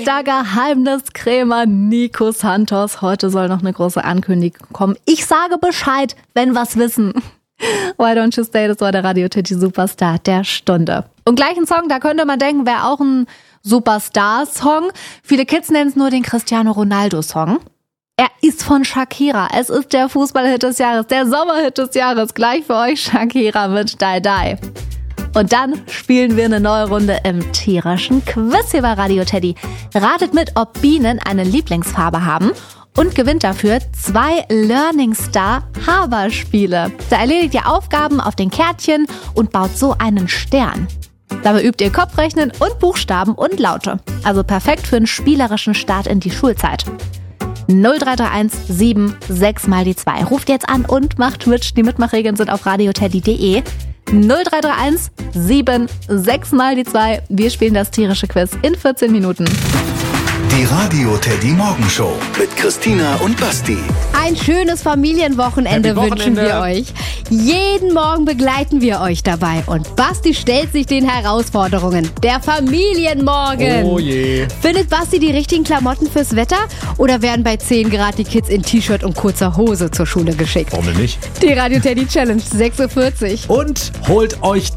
Der Geheimniskrämer Nico Santos. Heute soll noch eine große Ankündigung kommen. Ich sage Bescheid, wenn wir's wissen. Why Don't You Stay, das war der Radio Teddy Superstar der Stunde. Und gleich ein Song, da könnte man denken, wäre auch ein Superstar-Song. Viele Kids nennen es nur den Cristiano Ronaldo-Song. Er ist von Shakira. Es ist der Fußballhit des Jahres, der Sommerhit des Jahres. Gleich für euch Shakira mit Die Die. Und dann spielen wir eine neue Runde im tierischen Quiz hier bei Radio Teddy. Ratet mit, ob Bienen eine Lieblingsfarbe haben und gewinnt dafür 2 Learning Star Haberspiele. Da erledigt ihr Aufgaben auf den Kärtchen und baut so einen Stern. Dabei übt ihr Kopfrechnen und Buchstaben und Laute. Also perfekt für einen spielerischen Start in die Schulzeit. 0331 76 mal die 2. Ruft jetzt an und macht Twitch. Die Mitmachregeln sind auf radioteddy.de. 0331 76 mal die 2. Wir spielen das tierische Quiz in 14 Minuten. Die Radio Teddy Morgenshow mit Christina und Basti. Ein schönes Familienwochenende wünschen wir euch. Jeden Morgen begleiten wir euch dabei. Und Basti stellt sich den Herausforderungen. Der Familienmorgen. Oh je. Findet Basti die richtigen Klamotten fürs Wetter? Oder werden bei 10 Grad die Kids in T-Shirt und kurzer Hose zur Schule geschickt? Warum denn nicht? Die Radio Teddy Challenge 6.40 Uhr. Und holt euch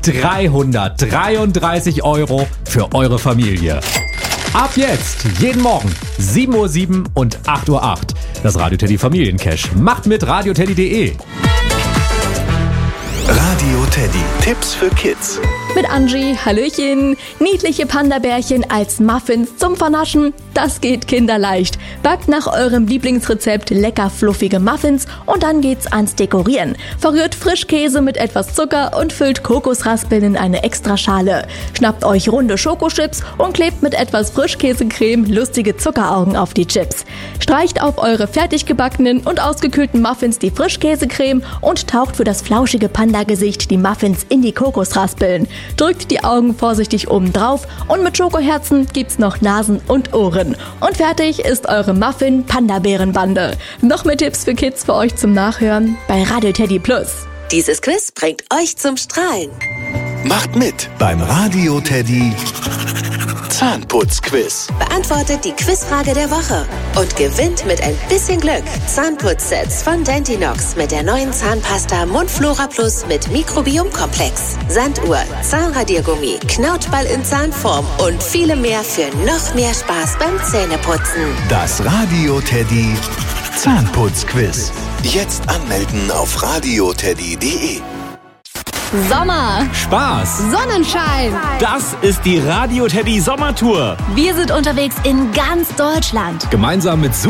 333 € für eure Familie. Ab jetzt, jeden Morgen, 7:07 Uhr und 8:08 Uhr. Das Radio Teddy Familiencash. Macht mit radioteddy.de. Radio Teddy. Tipps für Kids. Mit Angie, Hallöchen. Niedliche Panda-Bärchen als Muffins zum Vernaschen, das geht kinderleicht. Backt nach eurem Lieblingsrezept lecker fluffige Muffins und dann geht's ans Dekorieren. Verrührt Frischkäse mit etwas Zucker und füllt Kokosraspeln in eine Extraschale. Schnappt euch runde Schokochips und klebt mit etwas Frischkäsecreme lustige Zuckeraugen auf die Chips. Streicht auf eure fertig gebackenen und ausgekühlten Muffins die Frischkäsecreme und taucht für das flauschige Panda-Gesicht die Muffins in die Kokosraspeln. Drückt die Augen vorsichtig oben drauf und mit Schokoherzen gibt's noch Nasen und Ohren. Und fertig ist eure Muffin-Panda-Bärenbande. Noch mehr Tipps für Kids für euch zum Nachhören bei Radio Teddy Plus. Dieses Quiz bringt euch zum Strahlen. Macht mit beim Radio Teddy Zahnputzquiz. Beantwortet die Quizfrage der Woche und gewinnt mit ein bisschen Glück Zahnputzsets von Dentinox mit der neuen Zahnpasta Mundflora Plus mit Mikrobiomkomplex, Sanduhr, Zahnradiergummi, Knautschball in Zahnform und viele mehr für noch mehr Spaß beim Zähneputzen. Das Radio Teddy Zahnputzquiz. Jetzt anmelden auf radioteddy.de. Sommer, Spaß. Sonnenschein. Das ist die Radio Teddy Sommertour. wir sind unterwegs in ganz Deutschland. Gemeinsam mit